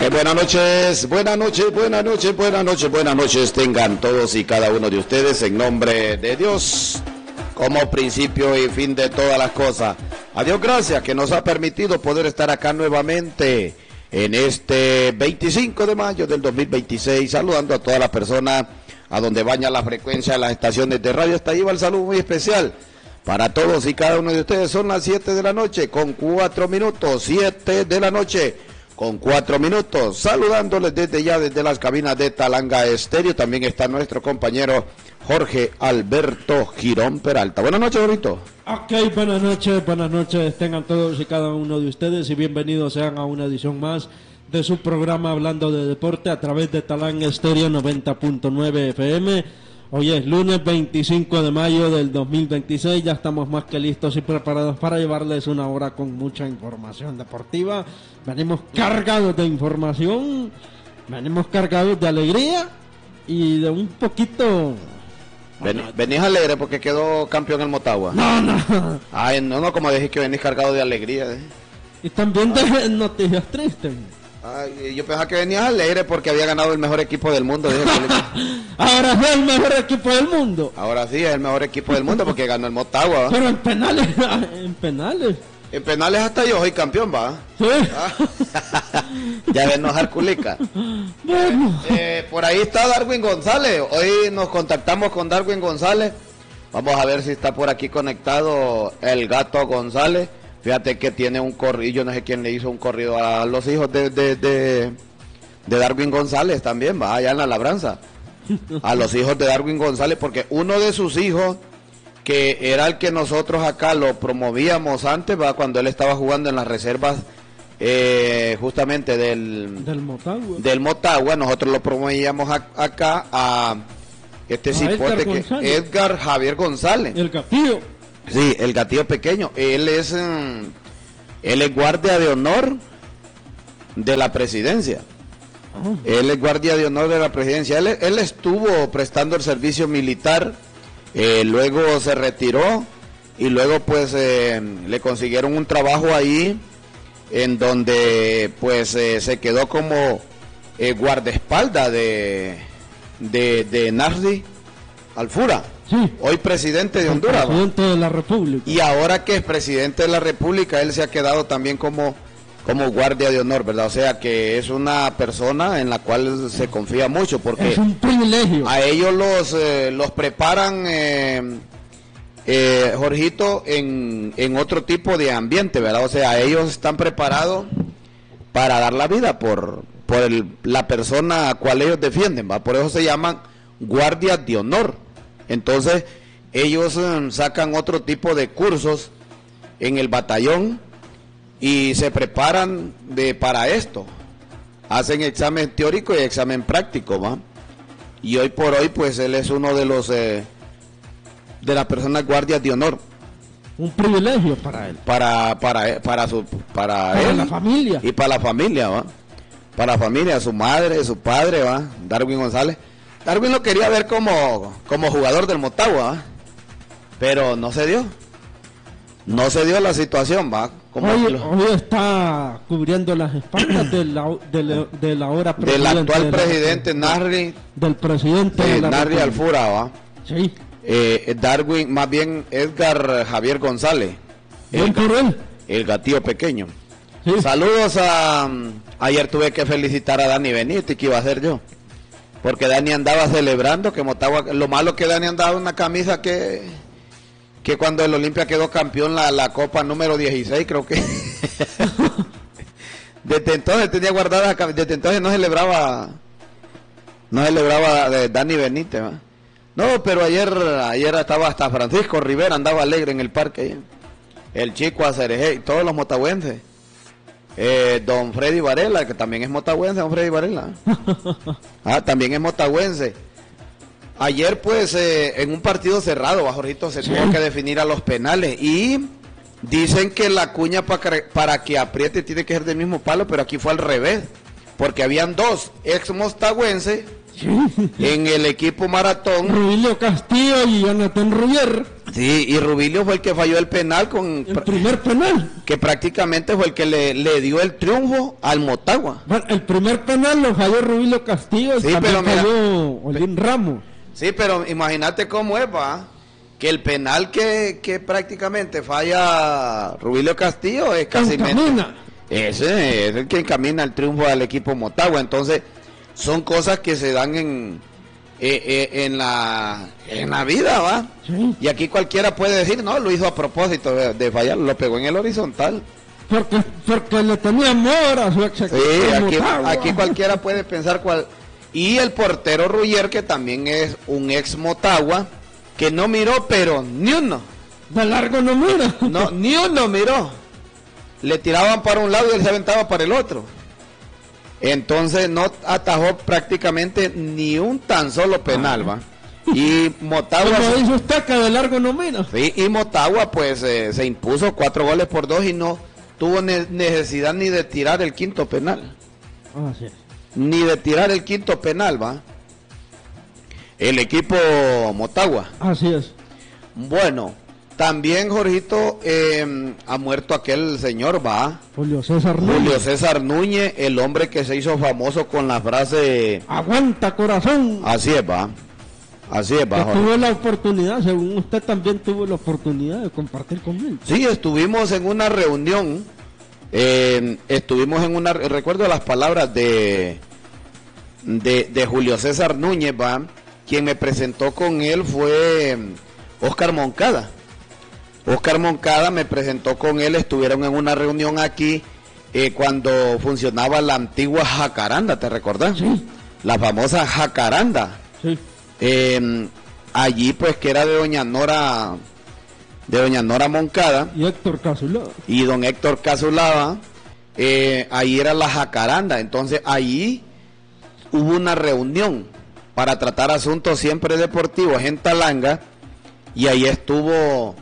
Ok, buenas noches, buenas noches, buenas noches, buenas noches, buenas noches tengan todos y cada uno de ustedes en nombre de Dios, como principio y fin de todas las cosas. A Dios gracias que nos ha permitido poder estar acá nuevamente en este 25 de mayo del 2026, saludando a todas las personas a donde baña la frecuencia de las estaciones de radio. Hasta ahí va el saludo muy especial para todos y cada uno de ustedes. Son las 7 de la noche con 4 minutos, 7 de la noche con 4 minutos, saludándoles desde ya, desde las cabinas de Talanga Estéreo. También está nuestro compañero Jorge Alberto Girón Peralta. Buenas noches, Jorito. Ok, buenas noches, tengan todos y cada uno de ustedes y bienvenidos sean a una edición más de su programa Hablando de Deporte a través de Talanga Estéreo 90.9 FM. Hoy es lunes 25 de mayo del 2026, ya estamos más que listos y preparados para llevarles una hora con mucha información deportiva. Venimos cargados de información, venimos cargados de alegría y de un poquito... Venís alegre porque quedó campeón el Motagua. No. Ay, no, como dije que venís cargado de alegría. Y también de noticias tristes. Ay, yo pensaba que venías alegre porque había ganado el mejor equipo del mundo. Ahora es el mejor equipo del mundo. Ahora sí, es el mejor equipo del mundo porque ganó el Motagua. Pero en penales, En penales hasta yo soy campeón, va. Sí. Ya de enojar culica. Bueno. Por ahí está Darwin González. Hoy nos contactamos con Darwin González. Vamos a ver si está por aquí conectado el Gato González. Fíjate que tiene un corrido, yo no sé quién le hizo un corrido a los hijos de Darwin González también, va allá en la labranza. A los hijos de Darwin González, porque uno de sus hijos, que era el que nosotros acá lo promovíamos antes, va, cuando él estaba jugando en las reservas justamente del Motagua, nosotros lo promovíamos acá a este cipote que Edgar Javier González. El Gatillo. Sí, el Gatillo pequeño. Él es guardia de honor de la presidencia. Él es guardia de honor de la presidencia. Él estuvo prestando el servicio militar, luego se retiró y luego pues le consiguieron un trabajo ahí en donde pues se quedó como guardaespaldas de Nardi Alfura. Sí. Hoy presidente de Honduras. Presidente de la República. Y ahora que es presidente de la República, él se ha quedado también como guardia de honor, ¿verdad? O sea que es una persona en la cual se confía mucho, porque es un privilegio. A ellos los preparan, Jorgito, en otro tipo de ambiente, ¿verdad? O sea, ellos están preparados para dar la vida por la persona a cual ellos defienden, ¿va? Por eso se llaman guardias de honor. Entonces, ellos sacan otro tipo de cursos en el batallón y se preparan para esto. Hacen examen teórico y examen práctico, ¿va? Y hoy por hoy, pues, él es uno de de las personas guardias de honor. Un privilegio para él. Para él. La familia. Y para la familia, ¿va? Para la familia, su madre, su padre, ¿va? Darwin González. Darwin lo quería ver como jugador del Motagua, ¿va? Pero no se dio. No se dio la situación, ¿va? Hoy está cubriendo las espaldas de la ahora presidente. Del actual presidente Narri. Del presidente de la Narri Alfura, ¿va? Sí. Darwin, más bien Edgar Javier González. Bien por él. El Gatillo pequeño. Sí. Saludos ayer tuve que felicitar a Dani Benítez, que iba a hacer yo. Porque Dani andaba celebrando que Motagua, lo malo que Dani andaba en una camisa que cuando el Olimpia quedó campeón la Copa número 16, creo que. Desde entonces tenía guardada, desde entonces no celebraba Dani Benítez, ¿va? No, pero ayer estaba hasta Francisco Rivera, andaba alegre en el parque. El chico Acereje, todos los motagüenses. Don Freddy Varela, que también es motagüense, don Freddy Varela. También es motagüense. Ayer, pues, en un partido cerrado, Jorgito, se tuvo que definir a los penales. Y dicen que la cuña para que apriete tiene que ser del mismo palo, pero aquí fue al revés. Porque habían dos ex motagüenses en el equipo Maratón. Rubilio Castillo y Jonathan Rubier. Sí, y Rubilio fue el que falló el penal el primer penal. Que prácticamente fue el que le dio el triunfo al Motagua. Bueno, el primer penal lo falló Rubilio Castillo, sí, pero falló Olín Ramos. Sí, pero imagínate cómo es, va, que el penal que prácticamente falla Rubilio Castillo es casi ese es el que encamina el triunfo al equipo Motagua. Entonces, son cosas que se dan en la vida, ¿va? Sí. Y aquí cualquiera puede decir, no, lo hizo a propósito de fallar, lo pegó en el horizontal. Porque le tenía amor a su ex equipo. Sí, aquí cualquiera puede pensar cuál. Y el portero Ruyer, que también es un ex Motagua, que no miró, pero ni uno. De largo no mira. No, ni uno miró. Le tiraban para un lado y él se aventaba para el otro. Entonces no atajó prácticamente ni un tan solo penal, ¿va? Y Motagua... Como dice usted que de largo no mira. Sí, y Motagua pues se impuso 4-2 y no tuvo necesidad ni de tirar el quinto penal. Así es. Ni de tirar el quinto penal, ¿va? El equipo Motagua. Así es. Bueno, también, Jorgito, ha muerto aquel señor, ¿va? Julio César Núñez, el hombre que se hizo famoso con la frase... ¡Aguanta, corazón! Así es, ¿va? Así es, ¿va? Tuvo la oportunidad, según usted también tuvo la oportunidad de compartir con él. Sí, estuvimos en una reunión, recuerdo las palabras de Julio César Núñez, ¿va? Quien me presentó con él fue Oscar Moncada. Oscar Moncada me presentó con él, estuvieron en una reunión aquí cuando funcionaba la antigua Jacaranda, ¿te recordás? Sí. La famosa Jacaranda. Sí. Allí pues que era de doña Nora Moncada. Y Héctor Casulada. Y don Héctor Casulada, ahí era la Jacaranda, entonces allí hubo una reunión para tratar asuntos siempre deportivos en Talanga, y ahí estuvo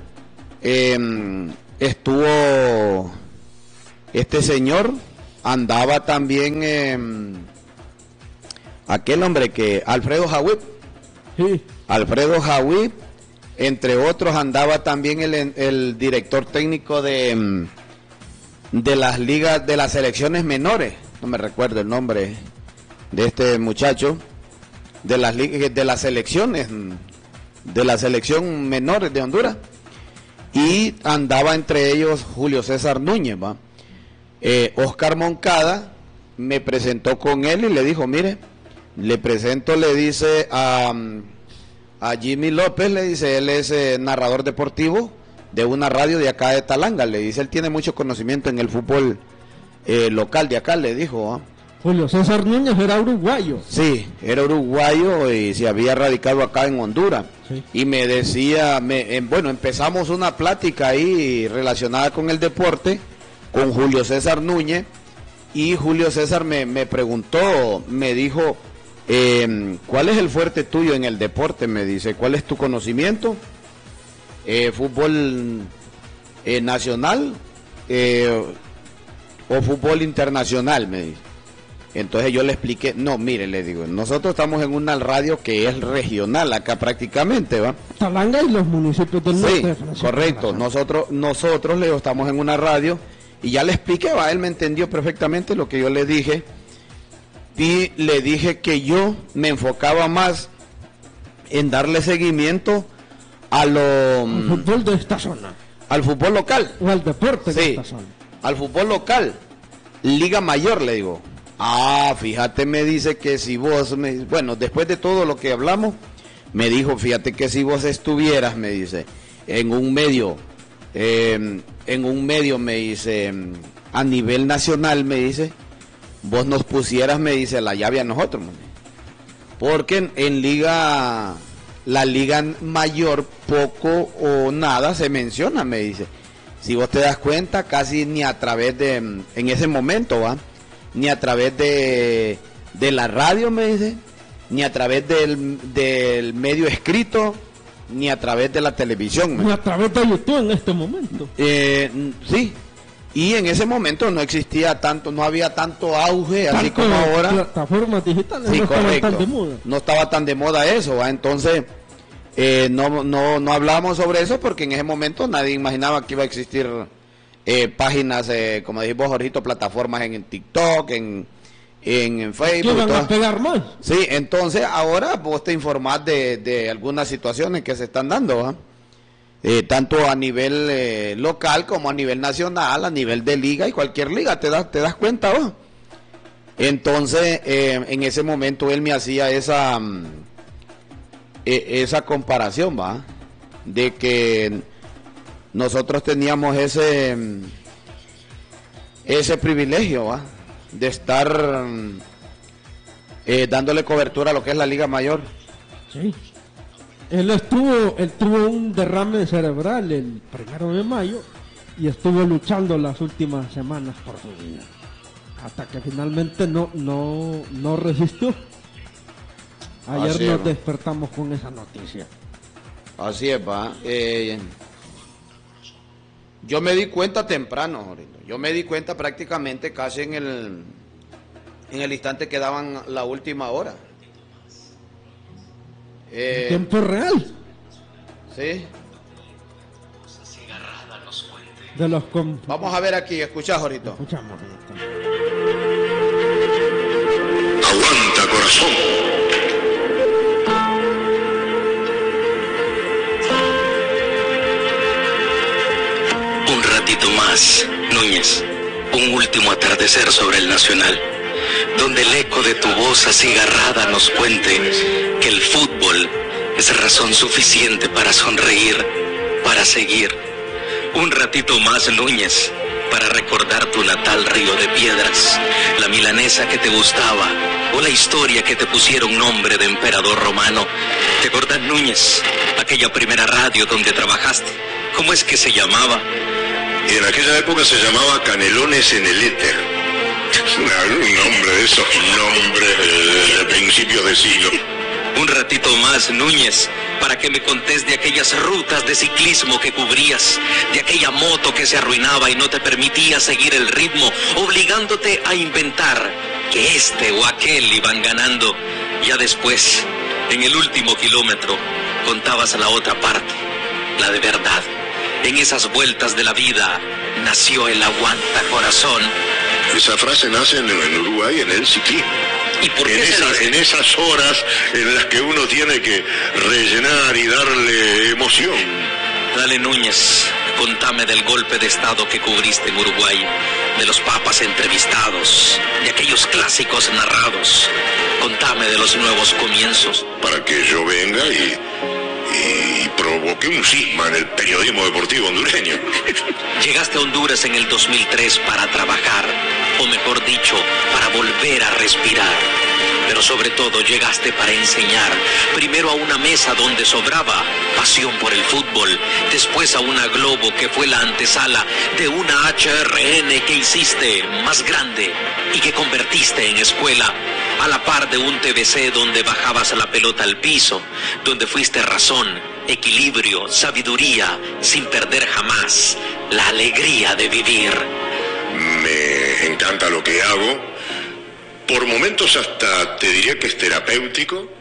este señor, andaba también aquel hombre que Alfredo Jawip. Sí. Alfredo Jawip, entre otros, andaba también el director técnico de las ligas, de las selecciones menores, no me recuerdo el nombre de este muchacho, de las selecciones, de la selección menores de Honduras, y andaba entre ellos Julio César Núñez, ¿va? Oscar Moncada me presentó con él y le dijo, mire, le presento, le dice a Jimmy López, le dice, él es narrador deportivo de una radio de acá de Talanga, le dice, él tiene mucho conocimiento en el fútbol local de acá, le dijo, ¿ah? Julio César Núñez era uruguayo. Sí, era uruguayo y se había radicado acá en Honduras. Sí. Y me decía, bueno, empezamos una plática ahí relacionada con el deporte, con Julio César Núñez, y Julio César me preguntó, me dijo, ¿cuál es el fuerte tuyo en el deporte? Me dice, ¿cuál es tu conocimiento? ¿Fútbol nacional o fútbol internacional? Me dice. Entonces yo le expliqué, no, mire, le digo, nosotros estamos en una radio que es regional acá prácticamente, ¿va? Talanga y los municipios del norte. Sí, correcto, nosotros le digo, estamos en una radio, y ya le expliqué, ¿va? Él me entendió perfectamente lo que yo le dije, y le dije que yo me enfocaba más en darle seguimiento al fútbol de esta zona. Al fútbol local. O al deporte de sí, esta zona. Al fútbol local, Liga Mayor, le digo. Ah, fíjate, me dice que si vos, bueno, después de todo lo que hablamos, me dijo, fíjate que si vos estuvieras, me dice, en un medio, me dice, a nivel nacional, me dice, vos nos pusieras, me dice, la llave a nosotros, porque en la Liga Mayor poco o nada se menciona, me dice. Si vos te das cuenta, casi ni a través de, en ese momento, ¿va? Ni a través de la radio, me dice, ni a través del medio escrito, ni a través de la televisión. Ni a través de YouTube en este momento. Sí, y en ese momento no existía tanto, no había tanto auge, así como ahora. Plataformas digitales, sí, no correcto, estaban tan de moda. No estaba tan de moda eso, ¿va? Entonces, no hablamos sobre eso porque en ese momento nadie imaginaba que iba a existir páginas, como dijimos, Jorgito, plataformas en TikTok, en Facebook. ¿Qué van a pegar más? Sí, entonces ahora vos te informás de algunas situaciones que se están dando, tanto a nivel local como a nivel nacional, a nivel de liga y cualquier liga, te das cuenta vos. Entonces, en ese momento él me hacía esa comparación, ¿va? De que nosotros teníamos ese privilegio, ¿va? De estar dándole cobertura a lo que es la Liga Mayor. Sí. Él tuvo un derrame cerebral el 1 de mayo y estuvo luchando las últimas semanas por su vida. Hasta que finalmente no resistió. Ayer Así nos es, despertamos con esa noticia. Así es, va. Yo me di cuenta temprano, Jorito. Yo me di cuenta prácticamente casi en el instante que daban la última hora. ¿En tiempo real? Sí. De los Vamos a ver aquí, escucha, Jorito. Escuchamos. Aguanta, corazón. Un ratito más, Núñez. Un último atardecer sobre el Nacional, donde el eco de tu voz acigarrada nos cuente que el fútbol es razón suficiente para sonreír, para seguir. Un ratito más, Núñez, para recordar tu natal Río de Piedras, la milanesa que te gustaba, o la historia que te pusieron nombre de emperador romano. ¿Te acordás, Núñez, aquella primera radio donde trabajaste? ¿Cómo es que se llamaba? Y en aquella época se llamaba Canelones en el Éter. Un nombre de esos nombres de principios de siglo. Un ratito más, Núñez, para que me contés de aquellas rutas de ciclismo que cubrías, de aquella moto que se arruinaba y no te permitía seguir el ritmo, obligándote a inventar que este o aquel iban ganando. Ya después, en el último kilómetro, contabas la otra parte, la de verdad. En esas vueltas de la vida nació el aguanta corazón. Esa frase nace en Uruguay, en el ciclismo. ¿Y por qué en esas horas en las que uno tiene que rellenar y darle emoción. Dale, Núñez, contame del golpe de estado que cubriste en Uruguay, de los papas entrevistados, de aquellos clásicos narrados. Contame de los nuevos comienzos. Para que yo venga y provoque un cisma en el periodismo deportivo hondureño. Llegaste a Honduras en el 2003 para trabajar, o mejor dicho, para volver a respirar. Pero sobre todo llegaste para enseñar, primero a una mesa donde sobraba pasión por el fútbol, después a una Globo que fue la antesala de una HRN que hiciste más grande y que convertiste en escuela, a la par de un TVC donde bajabas la pelota al piso, donde fuiste razón, equilibrio, sabiduría, sin perder jamás la alegría de vivir. Me encanta lo que hago. Por momentos hasta te diría que es terapéutico,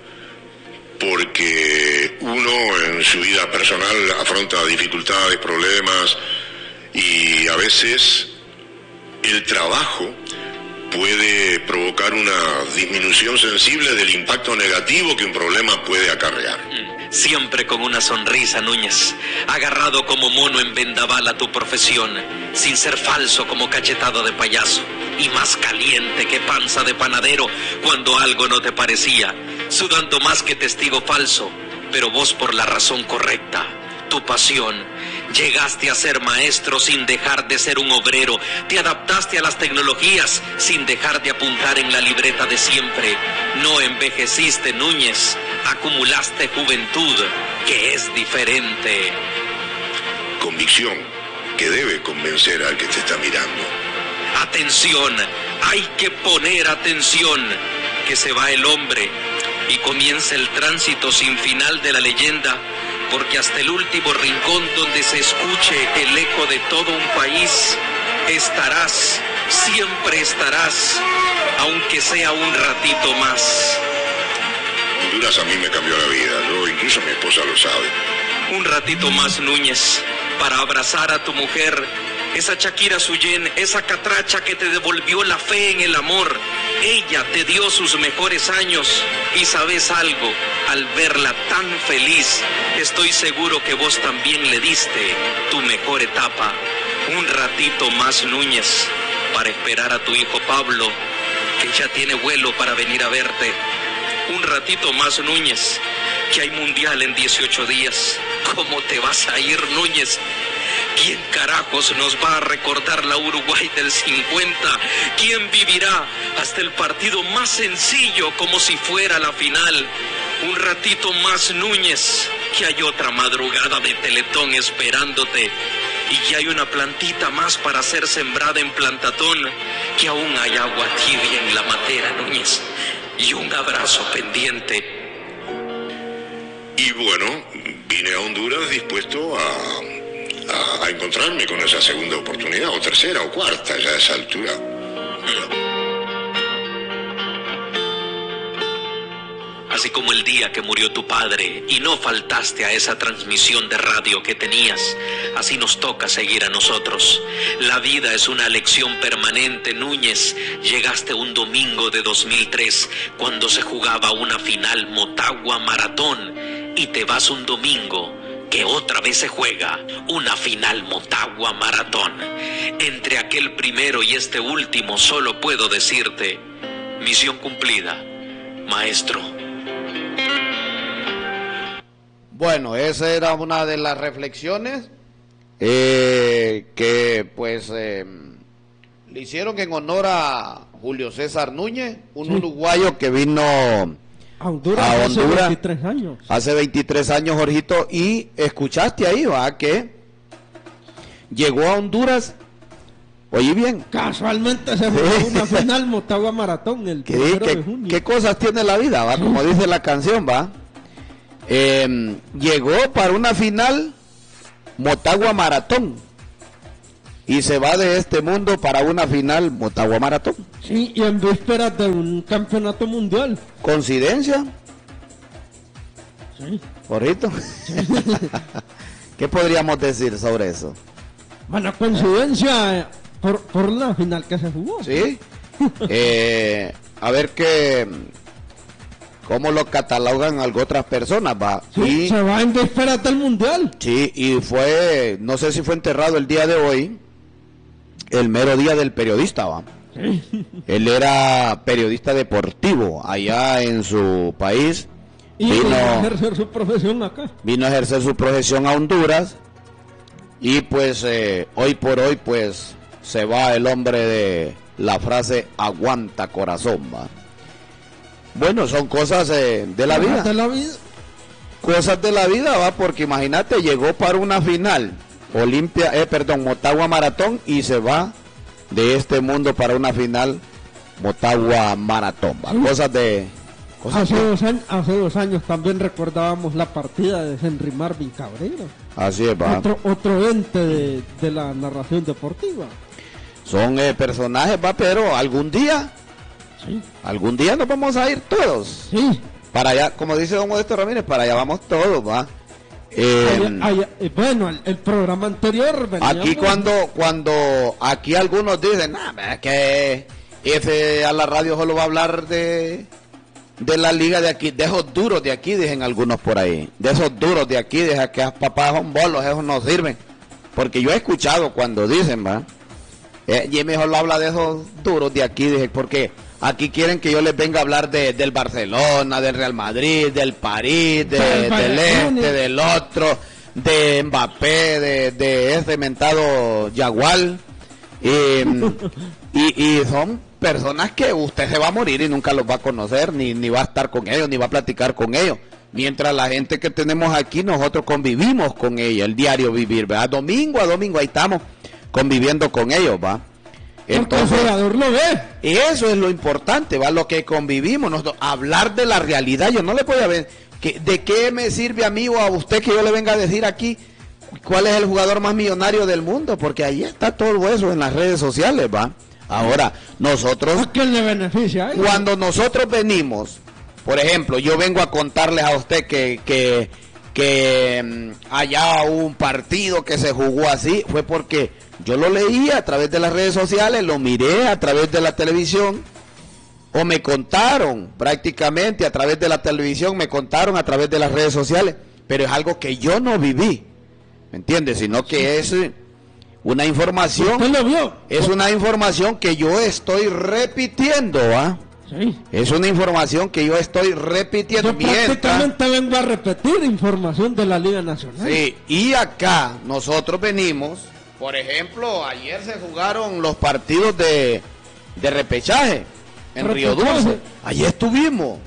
porque uno en su vida personal afronta dificultades, problemas, y a veces el trabajo puede provocar una disminución sensible del impacto negativo que un problema puede acarrear. Siempre con una sonrisa, Núñez, agarrado como mono en vendaval a tu profesión, sin ser falso como cachetado de payaso, y más caliente que panza de panadero cuando algo no te parecía, sudando más que testigo falso, pero vos por la razón correcta, tu pasión. Llegaste a ser maestro sin dejar de ser un obrero, te adaptaste a las tecnologías sin dejar de apuntar en la libreta de siempre. No envejeciste, Núñez, acumulaste juventud, que es diferente. Convicción que debe convencer al que te está mirando. Atención, hay que poner atención, que se va el hombre y comienza el tránsito sin final de la leyenda, porque hasta el último rincón donde se escuche el eco de todo un país, estarás, siempre estarás, aunque sea un ratito más. Honduras a mí me cambió la vida. Yo, incluso mi esposa lo sabe. Un ratito más, Núñez, para abrazar a tu mujer, esa Shakira Suyen, esa catracha que te devolvió la fe en el amor. Ella te dio sus mejores años y sabes algo, al verla tan feliz, estoy seguro que vos también le diste tu mejor etapa. Un ratito más, Núñez, para esperar a tu hijo Pablo, que ya tiene vuelo para venir a verte. Un ratito más, Núñez, que hay mundial en 18 días. ¿Cómo te vas a ir, Núñez? ¿Quién carajos nos va a recordar la Uruguay del 50? ¿Quién vivirá hasta el partido más sencillo como si fuera la final? Un ratito más, Núñez, que hay otra madrugada de Teletón esperándote. Y que hay una plantita más para ser sembrada en Plantatón, que aún hay agua tibia en la matera, Núñez, y un abrazo pendiente. Y bueno, vine a Honduras dispuesto a encontrarme con esa segunda oportunidad, o tercera o cuarta, ya a esa altura. Así como el día que murió tu padre y no faltaste a esa transmisión de radio que tenías, así nos toca seguir a nosotros. La vida es una lección permanente, Núñez. Llegaste un domingo de 2003 cuando se jugaba una final Motagua Maratón y te vas un domingo que otra vez se juega una final Motagua Maratón. Entre aquel primero y este último solo puedo decirte, misión cumplida, maestro. Bueno, esa era una de las reflexiones que pues le hicieron en honor a Julio César Núñez, un uruguayo que vino a Honduras hace 23 años. Hace 23 años, Jorgito, y escuchaste ahí, va, que llegó a Honduras, oye bien. Casualmente se jugó una final Motagua Maratón el 1 de junio. ¿Qué cosas tiene la vida, va? Como dice la canción, va. Llegó para una final Motagua Maratón y se va de este mundo para una final Motagua Maratón. Sí, y en vísperas de un campeonato mundial. ¿Coincidencia? Sí. ¿Jorgito? Sí. ¿Qué podríamos decir sobre eso? Bueno, coincidencia por la final que se jugó. Sí. A ver cómo lo catalogan algo otras personas, va. Sí, y se va en vísperas del mundial. Sí, y fue, no sé si fue enterrado el día de hoy, el mero día del periodista, va. Sí. Él era periodista deportivo allá en su país. Y vino a ejercer su profesión acá. Vino a ejercer su profesión a Honduras. Y pues hoy por hoy pues se va el hombre de la frase aguanta corazón, va. Bueno, son cosas de la vida. De la vida. Cosas de la vida, va, porque imagínate, llegó para una final Motagua Maratón y se va de este mundo para una final Motagua Maratón, va. Hace 2 años también recordábamos la partida de Henry Marvin Cabrera. Así es, va. Otro ente de la narración deportiva. Son personajes, va, pero algún día nos vamos a ir todos. Sí. Para allá, como dice don Modesto Ramírez, para allá vamos todos, va. Bueno, el programa anterior aquí cuando aquí algunos dicen, que a la radio solo va a hablar de la liga de aquí, de esos duros de aquí, dicen algunos por ahí, de esos duros de aquí, de que papás son bolos, esos no sirven, porque yo he escuchado cuando dicen, va, y mejor lo habla de esos duros de aquí, dije, porque aquí quieren que yo les venga a hablar del Barcelona, del Real Madrid, del París, del este, del otro, de Mbappé, de ese mentado Yagual. Y son personas que usted se va a morir y nunca los va a conocer, ni va a estar con ellos, ni va a platicar con ellos. Mientras la gente que tenemos aquí, nosotros convivimos con ella, el diario vivir, ¿verdad? Domingo a domingo ahí estamos conviviendo con ellos, ¿va? Entonces, el jugador lo ve. Eso es lo importante, va, lo que convivimos, nosotros, hablar de la realidad. Yo no le voy a ver, ¿de qué me sirve a mí o a usted que yo le venga a decir aquí cuál es el jugador más millonario del mundo? Porque ahí está todo eso en las redes sociales, va. Ahora, nosotros, ¿a quién le beneficia? Cuando nosotros venimos, Por ejemplo, yo vengo a contarles a usted que allá hubo un partido que se jugó así, fue porque yo lo leí a través de las redes sociales, lo miré a través de la televisión, o me contaron prácticamente a través de la televisión, me contaron a través de las redes sociales, pero es algo que yo no viví, ¿me entiendes? Sino que es una información, ¿usted lo vio? Es una información que yo estoy repitiendo, ¿ah? Sí. Es una información que yo estoy repitiendo. Yo prácticamente vengo a repetir información de la Liga Nacional. Sí, y acá nosotros venimos, por ejemplo, ayer se jugaron los partidos de repechaje en Río Dulce. Ahí estuvimos,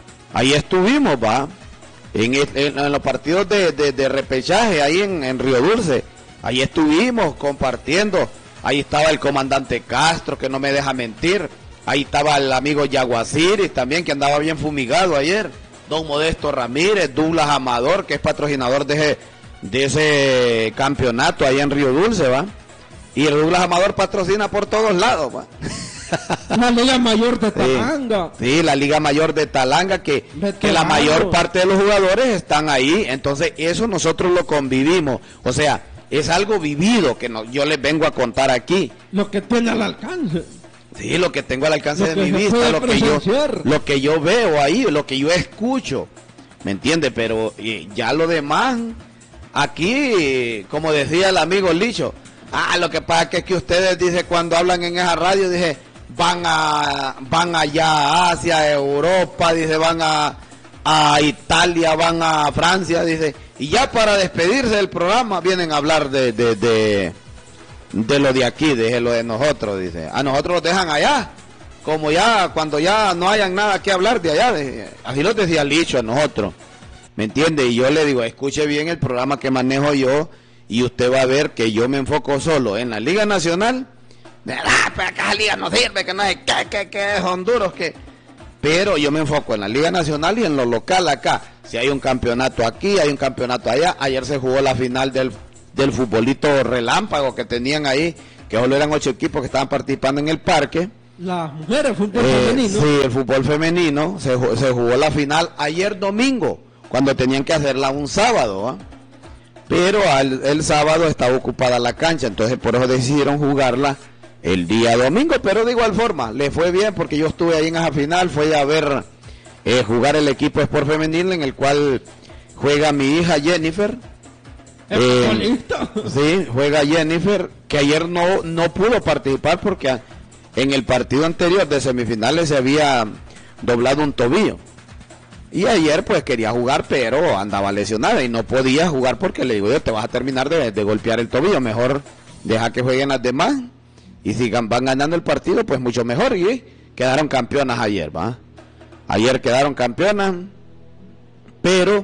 va, en los partidos de repechaje ahí en Río Dulce. Ahí estuvimos compartiendo. Ahí estaba el comandante Castro, que no me deja mentir. Ahí estaba el amigo Yaguaciris también, que andaba bien fumigado ayer. Don Modesto Ramírez, Douglas Amador, que es patrocinador de ese campeonato ahí en Río Dulce, ¿va? Y el Douglas Amador patrocina por todos lados, ¿va? La Liga Mayor de Talanga. Sí, la Liga Mayor de Talanga, que la mayor parte de los jugadores están ahí. Entonces, eso nosotros lo convivimos. O sea, es algo vivido que yo les vengo a contar aquí. Lo que tiene al alcance. Sí, lo que tengo al alcance de mi vista, lo que yo veo ahí, lo que yo escucho, ¿me entiende? Pero ya lo demás, aquí, como decía el amigo Licho, lo que pasa es que ustedes, dice, cuando hablan en esa radio, dice, van allá a Asia, a Europa, dice, van a Italia, van a Francia, dice, y ya para despedirse del programa vienen a hablar de lo de aquí, de lo de nosotros, dice. A nosotros los dejan allá, como ya, cuando ya no hayan nada que hablar de allá, así lo decía Licho a nosotros, ¿me entiende? Y yo le digo, escuche bien el programa que manejo yo, y usted va a ver que yo me enfoco solo en la Liga Nacional. Pero acá la Liga no sirve, que no es que es Honduras, que... Pero yo me enfoco en la Liga Nacional y en lo local acá. Si hay un campeonato aquí, hay un campeonato allá. Ayer se jugó la final del futbolito relámpago que tenían ahí, que solo eran 8 equipos que estaban participando en el parque. Las mujeres, fútbol femenino. Sí, el fútbol femenino se jugó la final ayer domingo, cuando tenían que hacerla un sábado, ¿eh? Pero el sábado estaba ocupada la cancha, entonces por eso decidieron jugarla el día domingo, pero de igual forma, le fue bien porque yo estuve ahí en esa final, fui a ver jugar el equipo Sport Femenil, en el cual juega mi hija Jennifer. Sí, juega Jennifer, que ayer no pudo participar porque en el partido anterior de semifinales se había doblado un tobillo. Y ayer pues quería jugar, pero andaba lesionada y no podía jugar porque le digo, yo te vas a terminar de golpear el tobillo, mejor deja que jueguen las demás. Y si van ganando el partido, pues mucho mejor. Y quedaron campeonas ayer, ¿va? Ayer quedaron campeonas, pero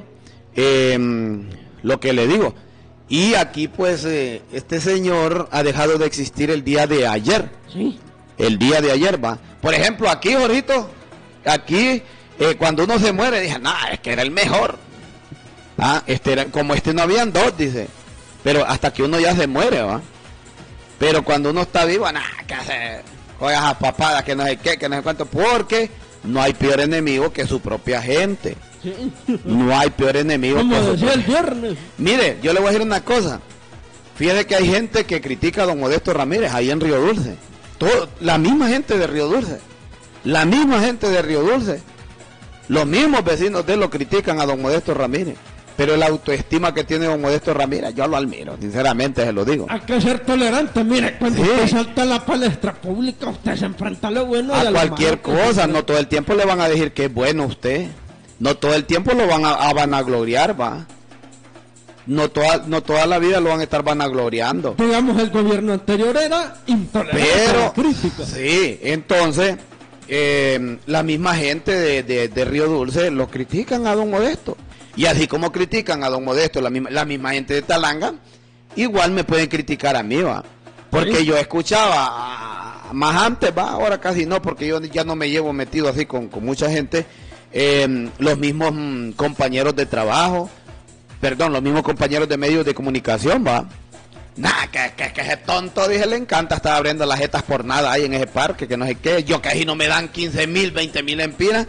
lo que le digo, y aquí pues este señor ha dejado de existir el día de ayer. Sí. El día de ayer, ¿va? Por ejemplo, aquí, Jorito, aquí, cuando uno se muere, dije, es que era el mejor. Como no habían dos, dice. Pero hasta que uno ya se muere, ¿va? Pero cuando uno está vivo, que hace juegas a papadas, que no sé qué, que no sé cuánto, porque no hay peor enemigo que su propia gente. Sí. No hay peor enemigo como que decía el viernes. Mire, yo le voy a decir una cosa. Fíjese que hay gente que critica a don Modesto Ramírez ahí en Río Dulce. La misma gente de Río Dulce. La misma gente de Río Dulce. Los mismos vecinos de él lo critican a don Modesto Ramírez. Pero la autoestima que tiene don Modesto Ramírez, yo lo admiro, sinceramente se lo digo. Hay que ser tolerante, mire, cuando usted salta a la palestra pública, usted se enfrenta a lo bueno a cualquier cosa, no todo el tiempo le van a decir que es bueno usted, no todo el tiempo lo van a vanagloriar, va. No toda la vida lo van a estar vanagloriando. Digamos, el gobierno anterior era intolerante a la crítica. Sí, entonces, la misma gente de Río Dulce lo critican a don Modesto. Y así como critican a don Modesto, la misma gente de Talanga, igual me pueden criticar a mí, va. Porque ¿sí? Yo escuchaba más antes, va, ahora casi no, porque yo ya no me llevo metido así con mucha gente. Los mismos compañeros de trabajo, los mismos compañeros de medios de comunicación, va. Que ese tonto, dije, le encanta estar abriendo las jetas por nada ahí en ese parque, que no sé qué. Yo que ahí no me dan 15,000, 20,000 empiras.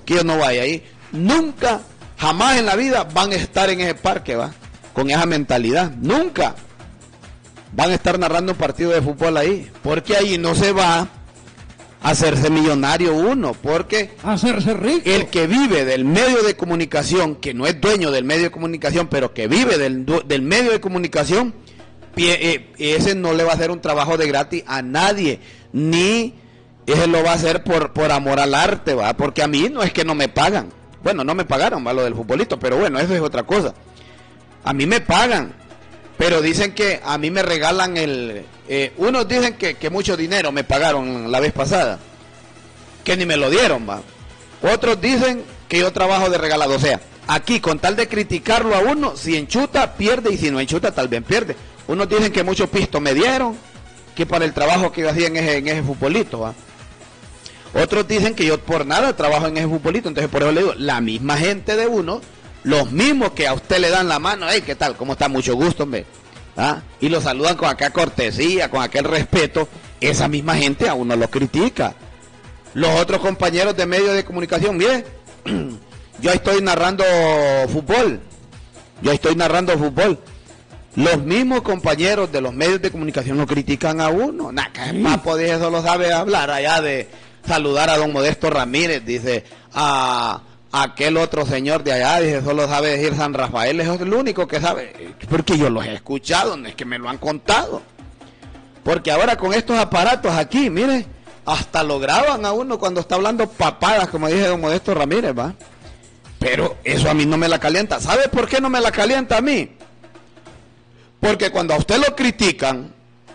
que yo no vaya ahí. Nunca, jamás en la vida van a estar en ese parque, ¿va? Con esa mentalidad. Nunca van a estar narrando un partido de fútbol ahí. Porque ahí no se va a hacerse millonario uno. Porque hacerse rico. el que vive del medio de comunicación, que no es dueño del medio de comunicación, pero que vive del medio de comunicación, ese no le va a hacer un trabajo de gratis a nadie. Ni ese lo va a hacer por amor al arte, ¿va? Porque a mí no es que no me pagan. Bueno, no me pagaron, ¿va? Lo del futbolito, pero bueno, eso es otra cosa. A mí me pagan, pero dicen que a mí me regalan unos dicen que mucho dinero me pagaron la vez pasada, que ni me lo dieron, ¿va? Otros dicen que yo trabajo de regalado. O sea, aquí con tal de criticarlo a uno, si enchuta, pierde, y si no enchuta, tal vez pierde. Unos dicen que mucho pisto me dieron, que para el trabajo que yo hacía en ese futbolito, ¿va? Otros dicen que yo por nada trabajo en ese futbolito. Entonces por eso le digo, la misma gente de uno, los mismos que a usted le dan la mano, hey, ¿qué tal? ¿Cómo está? Mucho gusto, hombre. ¿Ah? Y lo saludan con aquella cortesía, con aquel respeto. Esa misma gente a uno lo critica. Los otros compañeros de medios de comunicación, mire, yo estoy narrando fútbol. Los mismos compañeros de los medios de comunicación lo critican a uno. Papo, dice, solo sabe hablar allá de saludar a don Modesto Ramírez, dice, a aquel otro señor de allá, dice, solo sabe decir San Rafael, es el único que sabe, porque yo los he escuchado, no es que me lo han contado, porque ahora con estos aparatos aquí, mire, hasta lo graban a uno cuando está hablando papadas, como dice don Modesto Ramírez, ¿va? Pero eso a mí no me la calienta. ¿Sabe por qué no me la calienta a mí? Porque cuando a usted lo critican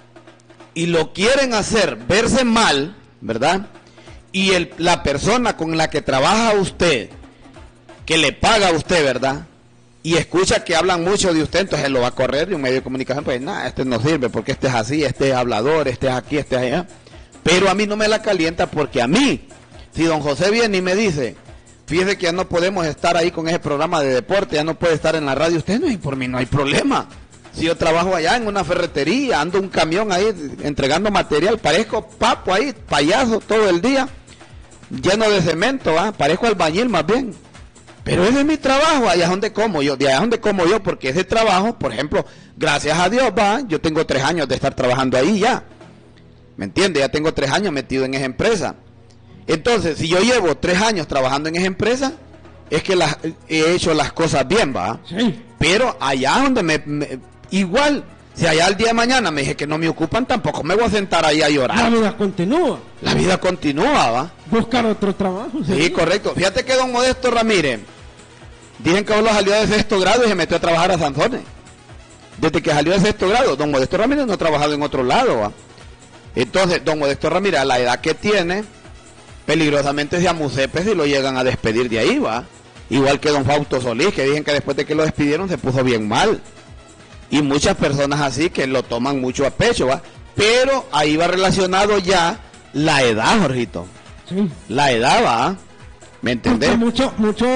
y lo quieren hacer verse mal, ¿verdad? Y la persona con la que trabaja usted, que le paga a usted, ¿verdad? Y escucha que hablan mucho de usted, entonces él lo va a correr de un medio de comunicación, pues nada, este no sirve porque este es así, este es hablador, este es aquí, este es allá. Pero a mí no me la calienta, porque a mí, si don José viene y me dice, fíjese que ya no podemos estar ahí con ese programa de deporte, ya no puede estar en la radio, usted no, y por mí no hay problema. Si yo trabajo allá en una ferretería, ando un camión ahí entregando material, parezco papo ahí, payaso todo el día, lleno de cemento, ¿va? Parezco albañil más bien. Pero ese es mi trabajo, allá es donde como yo, de allá es donde como yo, porque ese trabajo, por ejemplo, gracias a Dios, ¿va? Yo tengo 3 años de estar trabajando ahí ya. ¿Me entiende? Ya tengo 3 años metido en esa empresa. Entonces, si yo llevo 3 años trabajando en esa empresa, es que he hecho las cosas bien, ¿va? Sí. Pero allá donde igual, si allá el día de mañana me dije que no me ocupan, tampoco me voy a sentar ahí a llorar. La vida continúa. La vida continúa, ¿va? Buscar otro trabajo. Sí, correcto. Fíjate que don Modesto Ramírez, dicen que solo salió de 6º grado y se metió a trabajar a Sanzones. Desde que salió de 6º grado, don Modesto Ramírez no ha trabajado en otro lado, ¿va? Entonces, don Modesto Ramírez, a la edad que tiene, peligrosamente se amucepe si lo llegan a despedir de ahí, ¿va? Igual que don Fausto Solís, que dicen que después de que lo despidieron se puso bien mal. Y muchas personas así que lo toman mucho a pecho, ¿va? Pero ahí va relacionado ya la edad, Jorgito. Sí. La edad, ¿va? ¿Me entendés? Muchos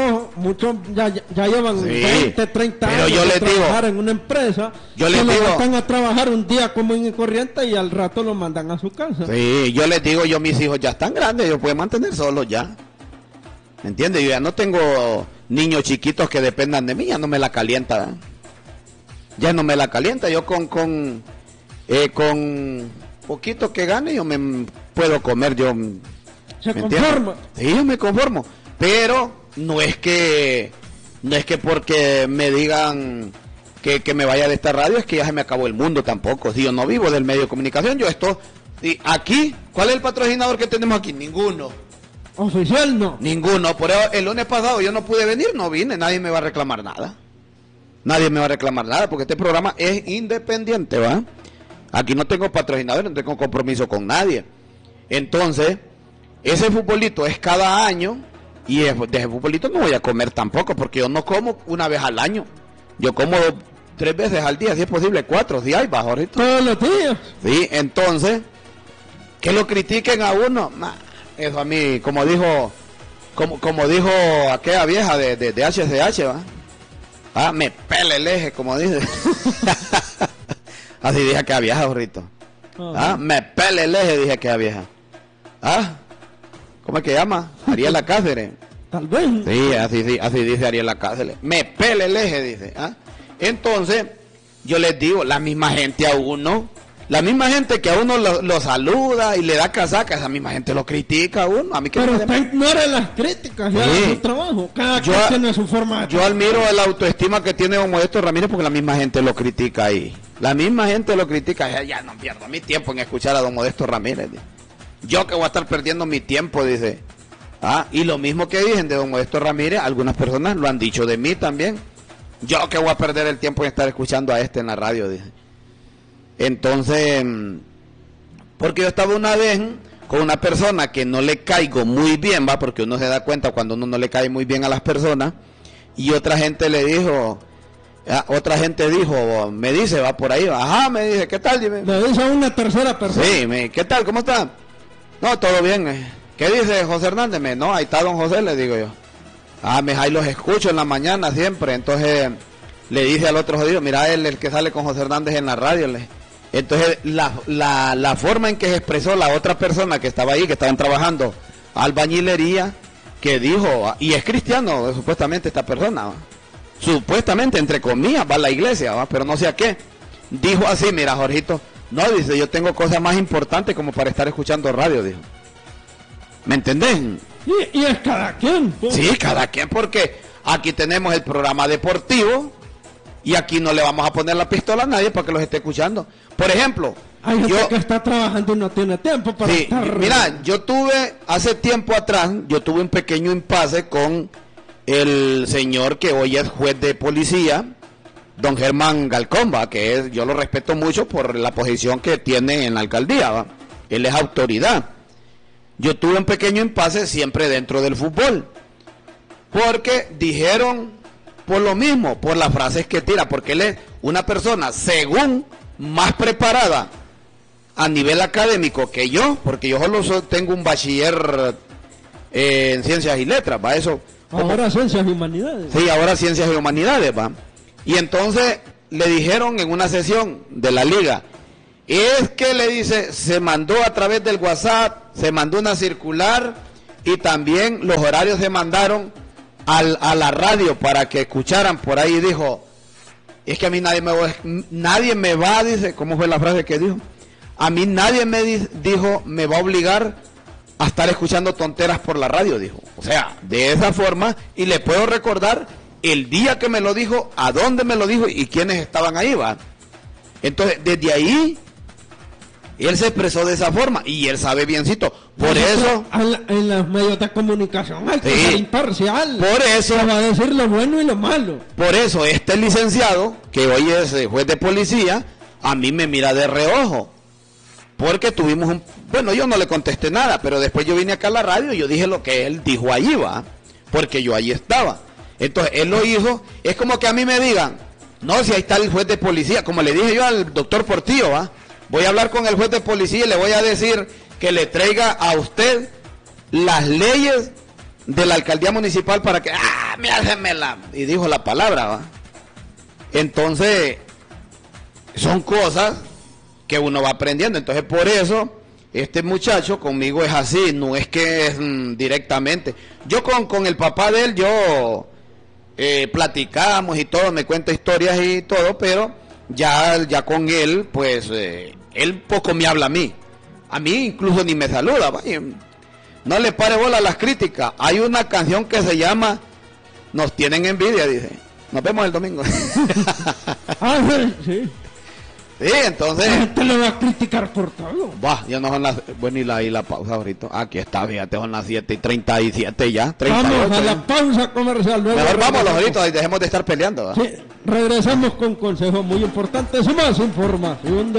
ya llevan 20, 30 pero años yo de les trabajar digo, en una empresa. Yo les digo, están a trabajar un día común y corriente y al rato lo mandan a su casa. Sí, yo les digo, mis hijos ya están grandes, ellos pueden mantener solos ya. ¿Me entiendes? Yo ya no tengo niños chiquitos que dependan de mí, ya no me la calienta, ¿eh? Ya no me la calienta. Yo con poquito que gane yo me puedo comer, yo se conforma. Sí, yo me conformo, pero no es que porque me digan que me vaya de esta radio es que ya se me acabó el mundo tampoco. Si yo no vivo del medio de comunicación, yo estoy aquí. ¿Cuál es el patrocinador que tenemos aquí? Ninguno. Oficial no. Ninguno. Por eso el lunes pasado yo no pude venir, no vine, nadie me va a reclamar nada. Nadie me va a reclamar nada porque este programa es independiente, ¿va? Aquí no tengo patrocinador, no tengo compromiso con nadie. Entonces, ese futbolito es cada año y de ese futbolito no voy a comer tampoco porque yo no como una vez al año. Yo como 3 veces al día, si es posible 4, si hay bajo ahorita. Todos los días. Sí, entonces, que lo critiquen a uno, nah, eso a mí, como dijo aquella vieja de HCH, ¿va? Ah, me pele el eje, como dice. Así dije aquella vieja, Jorrito. Ah, me pele el eje, dije aquella vieja. Ah, ¿cómo es que llama? Ariela Cáceres. Tal vez. Sí, así dice Ariel Lacáceres. Me pele el eje, dice. ¿Ah? Entonces, yo les digo, la misma gente a uno, la misma gente que a uno lo saluda y le da casaca, esa misma gente lo critica a uno. A mí que pero usted ignora las críticas, ya es su trabajo. Cada quien tiene su forma de yo admiro la autoestima que tiene don Modesto Ramírez porque la misma gente lo critica ahí. La misma gente lo critica. Ya no pierdo mi tiempo en escuchar a don Modesto Ramírez. Dice. Yo que voy a estar perdiendo mi tiempo, dice. Y lo mismo que dicen de don Modesto Ramírez, algunas personas lo han dicho de mí también. Yo que voy a perder el tiempo en estar escuchando a en la radio, dice. Entonces, porque yo estaba una vez con una persona que no le caigo muy bien, va, porque uno se da cuenta cuando uno no le cae muy bien a las personas, y otra gente le dijo, me dice, va por ahí, ajá, me dice, ¿qué tal? Dime. Le dice a una tercera persona. Sí, ¿qué tal? ¿Cómo está? No, todo bien. ¿Qué dice José Hernández? No, ahí está don José, le digo yo. Ahí los escucho en la mañana siempre. Entonces le dice al otro jodido, mira, él el que sale con José Hernández en la radio. Entonces la forma en que se expresó la otra persona que estaba ahí, que estaban trabajando albañilería, que dijo, y es cristiano supuestamente esta persona, ¿va? Supuestamente, entre comillas, va a la iglesia, ¿va? Pero no sé a qué. Dijo así, mira, Jorgito, no, dice, yo tengo cosas más importantes como para estar escuchando radio, dijo. ¿Me entendés? Y es cada quien. Pues. Sí, cada quien, porque aquí tenemos el programa deportivo y aquí no le vamos a poner la pistola a nadie para que los esté escuchando. Por ejemplo, hay gente que está trabajando y no tiene tiempo para estar... Mira, hace tiempo atrás, yo tuve un pequeño impasse con el señor que hoy es juez de policía, don Germán Galcomba, yo lo respeto mucho por la posición que tiene en la alcaldía, ¿va? Él es autoridad. Yo tuve un pequeño impasse siempre dentro del fútbol, porque dijeron por lo mismo, por las frases que tira, porque él es una persona, según, más preparada a nivel académico que yo, porque yo solo tengo un bachiller en ciencias y letras, ¿va? Eso. Ahora ciencias y humanidades. Sí, ahora ciencias y humanidades, ¿va? Y entonces le dijeron en una sesión de la liga, es que le dice, se mandó a través del WhatsApp, se mandó una circular y también los horarios se mandaron a la radio para que escucharan por ahí. Dijo, es que a mí nadie me va, dice, ¿cómo fue la frase que dijo? A mí nadie me va a obligar a estar escuchando tonteras por la radio, dijo. O sea, de esa forma, y le puedo recordar el día que me lo dijo, a dónde me lo dijo y quiénes estaban ahí, va. Entonces, desde ahí, él se expresó de esa forma y él sabe biencito. Por eso... En los medios de comunicación hay que ser imparcial. Por eso... Se va a decir lo bueno y lo malo. Por eso, este licenciado, que hoy es juez de policía, a mí me mira de reojo. Porque tuvimos bueno, yo no le contesté nada, pero después yo vine acá a la radio y yo dije lo que él dijo allí, va. Porque yo ahí estaba. Entonces, él lo hizo. Es como que a mí me digan, no, si ahí está el juez de policía. Como le dije yo al doctor Portillo, va. Voy a hablar con el juez de policía y le voy a decir que le traiga a usted las leyes de la alcaldía municipal para que, y dijo la palabra, ¿va? Entonces, son cosas que uno va aprendiendo. Entonces, por eso, este muchacho conmigo es así, no es que es directamente. Yo con el papá de él, yo platicamos y todo, me cuenta historias y todo, pero ya con él, pues... él poco me habla a mí incluso ni me saluda, vaya. No le pare bola a las críticas. Hay una canción que se llama Nos tienen envidia, dice. Nos vemos el domingo. Sí. Sí, entonces... La gente le va a criticar por todo. Va, ya no son las... Bueno, y la pausa ahorita. Aquí está, fíjate, son las 7:37 ya. 38, vamos a la pausa comercial. Mejor vamos los ahoritos y dejemos de estar peleando, ¿va? Sí, regresamos con consejos muy importantes y más información